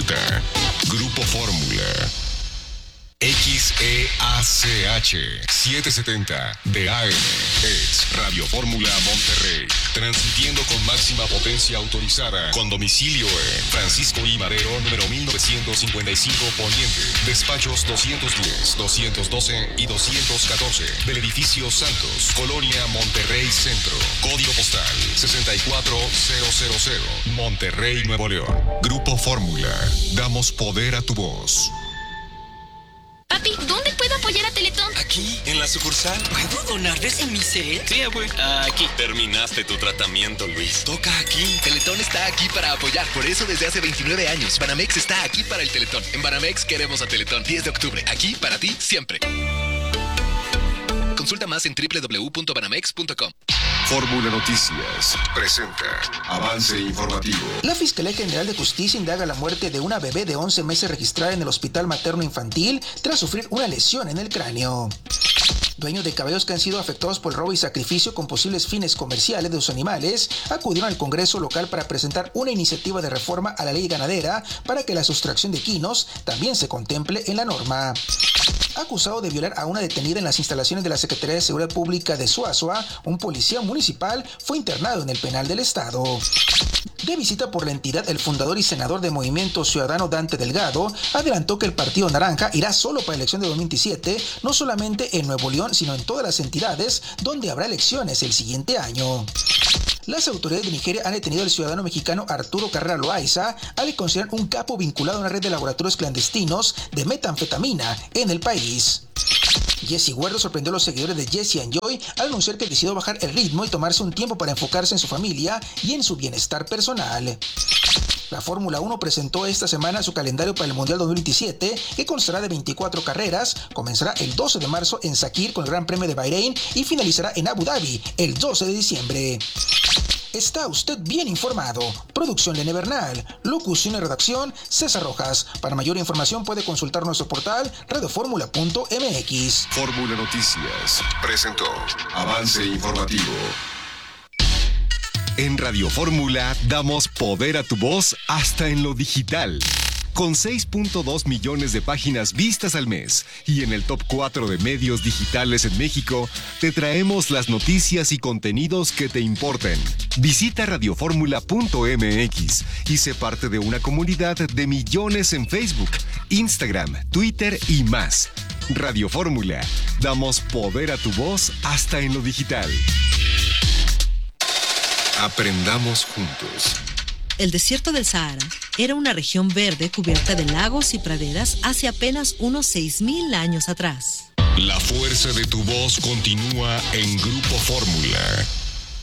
consulta. Grupo Fórmula. XEACH 770 de AM es Radio Fórmula Monterrey, transmitiendo con máxima potencia autorizada, con domicilio en Francisco I. Madero, número 1955 Poniente, despachos 210, 212 y 214 del edificio Santos, Colonia Monterrey Centro, código postal 64000, Monterrey, Nuevo León. Grupo Fórmula, damos poder a tu voz. Papi, ¿dónde puedo apoyar a Teletón? Aquí, en la sucursal. ¿Puedo donarles en mi cel? Sí, güey. Aquí. Terminaste tu tratamiento, Luis. Toca aquí. Teletón está aquí para apoyar. Por eso desde hace 29 años, Banamex está aquí para el Teletón. En Banamex queremos a Teletón. 10 de octubre. Aquí para ti, siempre. Consulta más en www.banamex.com. Fórmula Noticias presenta avance informativo. La Fiscalía General de Justicia indaga la muerte de una bebé de 11 meses registrada en el Hospital Materno Infantil tras sufrir una lesión en el cráneo. Dueños de caballos que han sido afectados por el robo y sacrificio con posibles fines comerciales de sus animales acudieron al Congreso local para presentar una iniciativa de reforma a la ley ganadera para que la sustracción de equinos también se contemple en la norma. Acusado de violar a una detenida en las instalaciones de la Secretaría de Seguridad Pública de Suazua, un policía municipal fue internado en el penal del estado. De visita por la entidad, el fundador y senador de Movimiento Ciudadano Dante Delgado adelantó que el Partido Naranja irá solo para la elección de 2027, no solamente en Nuevo León, sino en todas las entidades donde habrá elecciones el siguiente año. Las autoridades de Nigeria han detenido al ciudadano mexicano Arturo Carrera Loaiza al considerar un capo vinculado a una red de laboratorios clandestinos de metanfetamina en el país. Jesse Huerta sorprendió a los seguidores de Jesse and Joy al anunciar que decidió bajar el ritmo y tomarse un tiempo para enfocarse en su familia y en su bienestar personal. La Fórmula 1 presentó esta semana su calendario para el Mundial 2027, que constará de 24 carreras, comenzará el 12 de marzo en Sakir con el Gran Premio de Bahrein y finalizará en Abu Dhabi el 12 de diciembre. Está usted bien informado. Producción Lene Bernal. Locución y redacción César Rojas. Para mayor información puede consultar nuestro portal radioformula.mx. Fórmula Noticias presentó avance informativo. En Radio Fórmula damos poder a tu voz hasta en lo digital. Con 6.2 millones de páginas vistas al mes y en el top 4 de medios digitales en México, te traemos las noticias y contenidos que te importen. Visita radioformula.mx y sé parte de una comunidad de millones en Facebook, Instagram, Twitter y más. Radio Fórmula, damos poder a tu voz hasta en lo digital. Aprendamos juntos. El desierto del Sahara era una región verde cubierta de lagos y praderas hace apenas unos 6,000 años atrás. La fuerza de tu voz continúa en Grupo Fórmula.